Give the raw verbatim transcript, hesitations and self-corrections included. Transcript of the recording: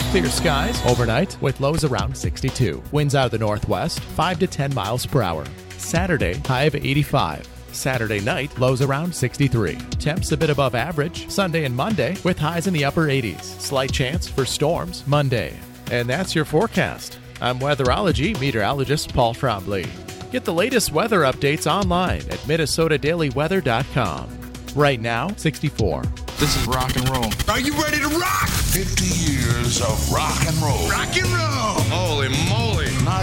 Clear skies overnight with lows around sixty-two. Winds out of the northwest, five to ten miles per hour. Saturday, high of eighty-five. Saturday night, lows around sixty-three. Temps a bit above average Sunday and Monday with highs in the upper eighties. Slight chance for storms Monday. And that's your forecast. I'm weatherology meteorologist Paul Trombley. Get the latest weather updates online at minnesota daily weather dot com. Right now, sixty-four. This is rock and roll. Are you ready to rock? fifty years of rock and roll. Rock and roll. Holy moly.